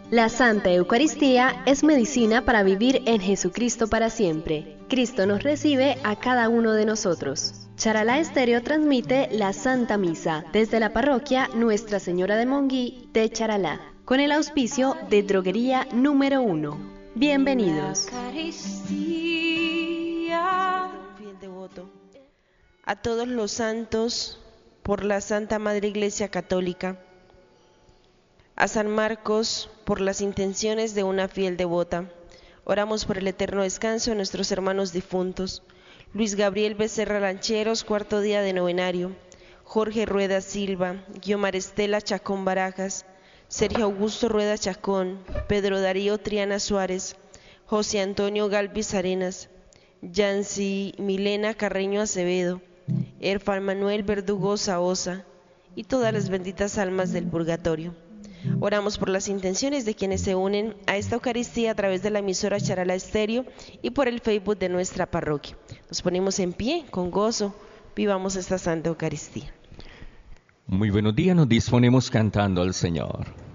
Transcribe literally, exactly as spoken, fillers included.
La Santa Eucaristía es medicina para vivir en Jesucristo para siempre. Cristo nos recibe a cada uno de nosotros. Charalá Estéreo transmite la Santa Misa desde la parroquia Nuestra Señora de Monguí de Charalá, con el auspicio de Droguería Número Uno. Bienvenidos. Fiel devoto a todos los santos por la Santa Madre Iglesia Católica, a San Marcos por las intenciones de una fiel devota. Oramos por el eterno descanso de nuestros hermanos difuntos: Luis Gabriel Becerra Lancheros, cuarto día de novenario; Jorge Rueda Silva, Guiomar Estela Chacón Barajas, Sergio Augusto Rueda Chacón, Pedro Darío Triana Suárez, José Antonio Galvis Arenas, Yancy Milena Carreño Acevedo, Erfan Manuel Verdugo Saosa y todas las benditas almas del purgatorio. Oramos por las intenciones de quienes se unen a esta Eucaristía a través de la emisora Charalá Estéreo y por el Facebook de nuestra parroquia. Nos ponemos en pie con gozo, vivamos esta Santa Eucaristía. Muy buenos días, nos disponemos cantando al Señor.